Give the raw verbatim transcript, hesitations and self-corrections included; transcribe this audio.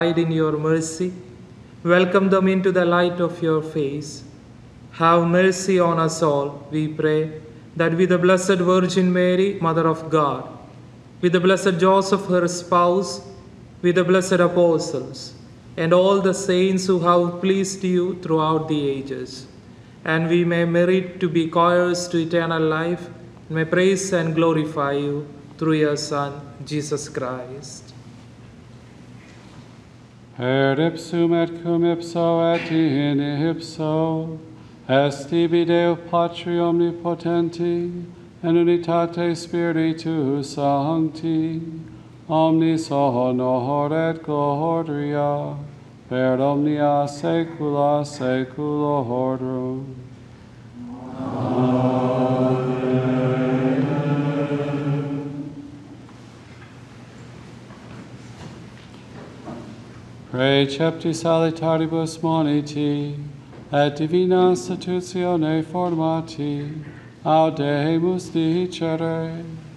in your mercy. Welcome them into the light of your face. Have mercy on us all, we pray, that with the Blessed Virgin Mary, Mother of God, with the Blessed Joseph, her spouse, with the blessed apostles, and all the saints who have pleased you throughout the ages, and we may merit to be heirs to eternal life, and may praise and glorify you through your Son, Jesus Christ. Per ipsum et cum ipso et in ipso, est tibi Deo Patri omnipotenti, in unitate Spiritus Sancti, omnis honor et gloria, per omnia saecula saeculorum. Precepti salitaribus moniti, et divina institutione formati, audemus dicere.